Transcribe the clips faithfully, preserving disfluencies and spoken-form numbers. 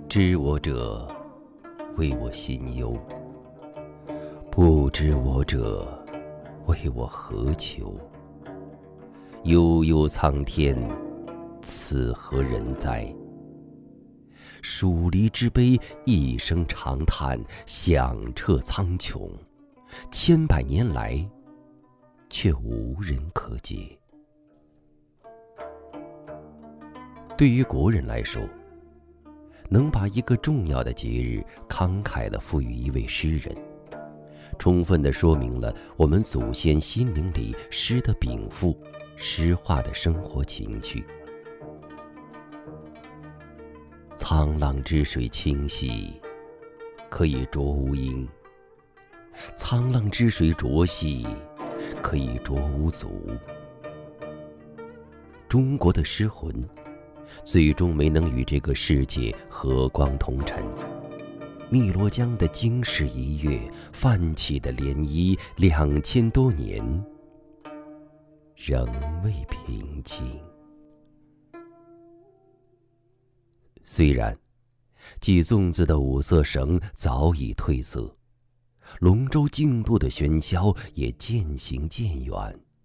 知我者，谓我心忧；不知我者，谓我何求？悠悠苍天，此何人哉？蜀离之悲，一声长叹，响彻苍穹。千百年来，却无人可解。对于国人来说，能把一个重要的节日慷慨地赋予一位诗人，充分地说明了我们祖先心灵里诗的禀赋、诗化的生活情趣。沧浪之水清兮，可以濯吾缨；沧浪之水浊兮，可以濯吾足。中国的诗魂最终没能与这个世界和光同尘。汨罗江的惊世一跃，泛起的涟漪，两千多年仍未平静。虽然系粽子的五色绳早已褪色，龙舟竞渡的喧嚣也渐行渐远。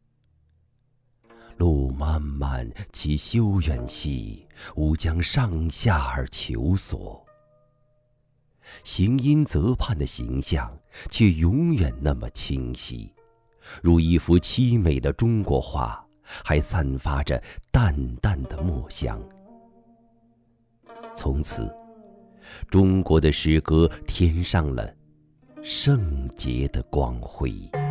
路漫漫其修远兮，吾将上下而求索。行阴则畔的形象却永远那么清晰，如一幅凄美的中国画，还散发着淡淡的墨香。从此，中国的诗歌添上了圣洁的光辉。